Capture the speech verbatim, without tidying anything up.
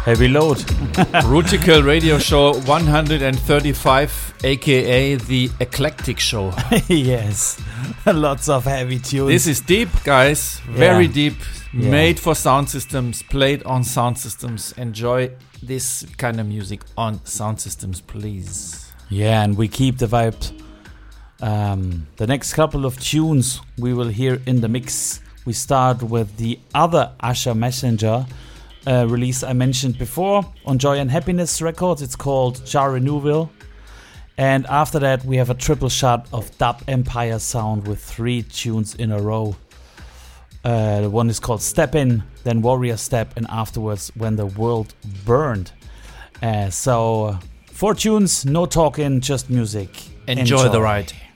Heavy load. Rutical Radio Show one thirty-five, aka the Eclectic Show. Yes, lots of heavy tunes. This is deep, guys. Very yeah. deep. Yeah. Made for sound systems, played on sound systems. Enjoy this kind of music on sound systems, please. Yeah, and we keep the vibe. Um, the next couple of tunes we will hear in the mix. We start with the other Usher Messenger uh, release I mentioned before on Joy and Happiness Records. It's called Jar Renewal. And after that, we have a triple shot of Dub Empire sound with three tunes in a row. Uh, the one is called Step In, then Warrior Step, and afterwards When the World Burned. Uh, so, uh, four tunes, no talking, just music. Enjoy, Enjoy the ride.